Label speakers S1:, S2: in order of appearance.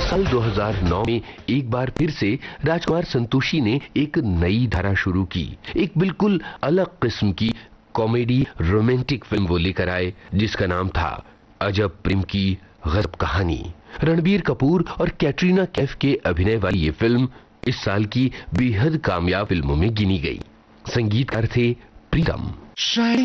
S1: साल 2009 में एक बार फिर से राजकुमार संतोषी ने एक नई धारा शुरू की। एक बिल्कुल अलग किस्म की कॉमेडी रोमांटिक फिल्म वो लेकर आए जिसका नाम था अजब प्रेम की गजब कहानी। रणबीर कपूर और कैटरीना कैफ के अभिनय वाली ये फिल्म इस साल की बेहद कामयाब फिल्मों में गिनी गई। संगीतकार थे प्रीतम।